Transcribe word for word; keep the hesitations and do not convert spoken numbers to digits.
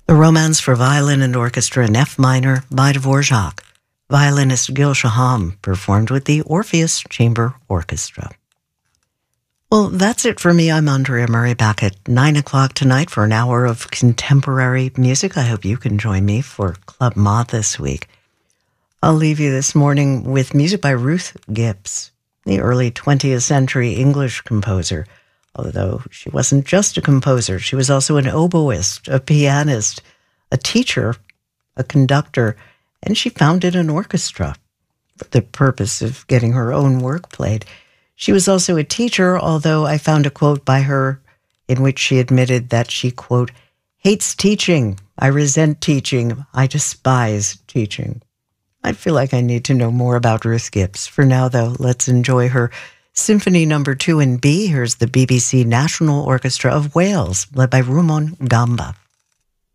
The Romance for Violin and Orchestra in F minor by Dvorak. Violinist Gil Shaham performed with the Orpheus Chamber Orchestra. Well, that's it for me. I'm Andrea Murray, back at nine o'clock tonight for an hour of contemporary music. I hope you can join me for Club Ma this week. I'll leave you this morning with music by Ruth Gibbs, the early twentieth century English composer. Although she wasn't just a composer, she was also an oboist, a pianist, a teacher, a conductor, and she founded an orchestra for the purpose of getting her own work played. She was also a teacher, although I found a quote by her in which she admitted that she, quote, hates teaching. I resent teaching. I despise teaching. I feel like I need to know more about Ruth Gibbs. For now, though, let's enjoy her Symphony Number Two in B. Here's the B B C National Orchestra of Wales, led by Rumon Gamba.